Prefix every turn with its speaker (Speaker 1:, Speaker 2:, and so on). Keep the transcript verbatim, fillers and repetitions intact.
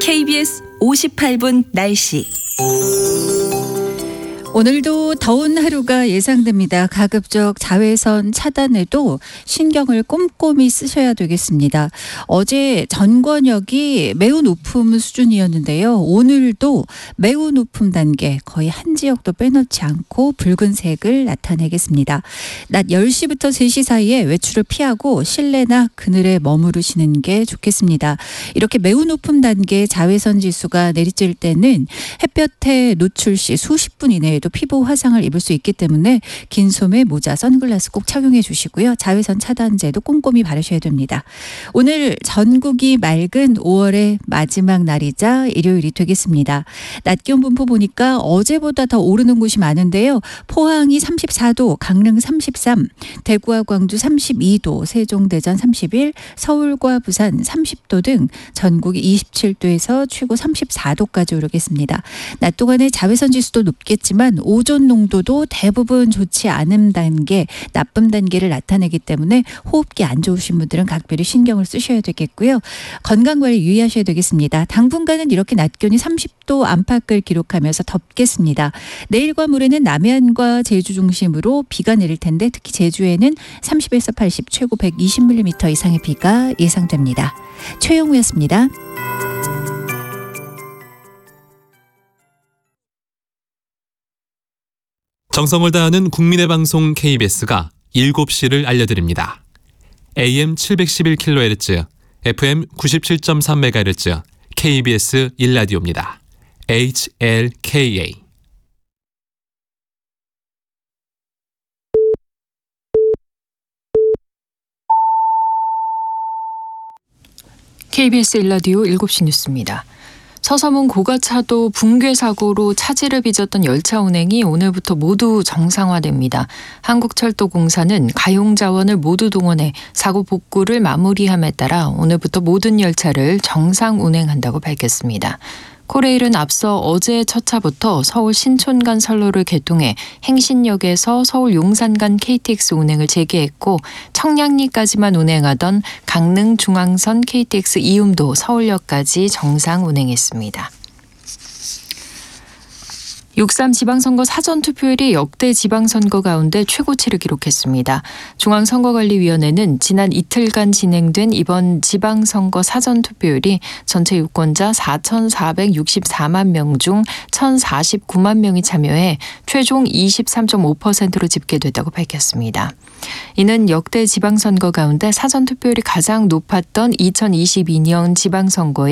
Speaker 1: 케이비에스 오십팔 분 날씨.
Speaker 2: 오늘도 더운 하루가 예상됩니다. 가급적 자외선 차단에도 신경을 꼼꼼히 쓰셔야 되겠습니다. 어제 전권역이 매우 높음 수준이었는데요. 오늘도 매우 높음 단계, 거의 한 지역도 빼놓지 않고 붉은색을 나타내겠습니다. 낮 열 시부터 세 시 사이에 외출을 피하고 실내나 그늘에 머무르시는 게 좋겠습니다. 이렇게 매우 높음 단계 자외선 지수가 내리쬐 때는 햇볕에 노출 시 수십 분 이내에 또 피부 화상을 입을 수 있기 때문에 긴 소매, 모자, 선글라스 꼭 착용해 주시고요. 자외선 차단제도 꼼꼼히 바르셔야 됩니다. 오늘 전국이 맑은 오월의 마지막 날이자 일요일이 되겠습니다. 낮 기온 분포 보니까 어제보다 더 오르는 곳이 많은데요. 포항이 삼십사 도, 강릉 삼십삼, 대구와 광주 삼십이 도, 세종, 대전 삼십일, 서울과 부산 삼십 도 등 전국이 이십칠 도에서 최고 삼십사 도까지 오르겠습니다. 낮 동안의 자외선 지수도 높겠지만 오존 농도도 대부분 좋지 않은 단계, 나쁨 단계를 나타내기 때문에 호흡기 안 좋으신 분들은 각별히 신경을 쓰셔야 되겠고요. 건강관리 유의하셔야 되겠습니다. 당분간은 이렇게 낮 기온이 삼십 도 안팎을 기록하면서 덥겠습니다. 내일과 모레는 남해안과 제주 중심으로 비가 내릴 텐데 특히 제주에는 삼십에서 팔십, 최고 백이십 밀리미터 이상의 비가 예상됩니다. 최영우였습니다.
Speaker 3: 정성을 다하는 국민의 방송 케이비에스가 일곱 시를 알려드립니다. 에이엠 칠백십일 킬로헤르츠, 에프엠 구십칠 점 삼 메가헤르츠, 케이비에스 일 라디오입니다. 에이치엘케이에이.
Speaker 4: 케이비에스 일 라디오 일곱 시 뉴스입니다. 서서문 고가차도 붕괴 사고로 차질을 빚었던 열차 운행이 오늘부터 모두 정상화됩니다. 한국철도공사는 가용 자원을 모두 동원해 사고 복구를 마무리함에 따라 오늘부터 모든 열차를 정상 운행한다고 밝혔습니다. 코레일은 앞서 어제 첫 차부터 서울 신촌 간 선로를 개통해 행신역에서 서울 용산 간 케이티엑스 운행을 재개했고 청량리까지만 운행하던 강릉 중앙선 케이티엑스 이음도 서울역까지 정상 운행했습니다. 육삼 지방선거 사전투표율이 역대 지방선거 가운데 최고치를 기록했습니다. 중앙선거관리위원회는 지난 이틀간 진행된 이번 지방선거 사전투표율이 전체 유권자 사천사백육십사만 명 중 천사십구만 명이 참여해 최종 이십삼 점 오 퍼센트로 집계됐다고 밝혔습니다. 이는 역대 지방선거 가운데 사전투표율이 가장 높았던 이천이십이 년 지방선거에